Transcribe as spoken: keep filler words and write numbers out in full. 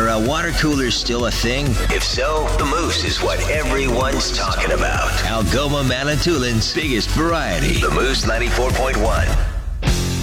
uh, water coolers still a thing? If so, the Moose is what everyone's talking about. Algoma Manitoulin's biggest variety. The Moose ninety-four point one.